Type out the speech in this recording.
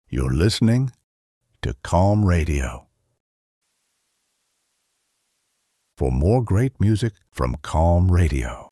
You're listening to Calm Radio. For more great music from Calm Radio,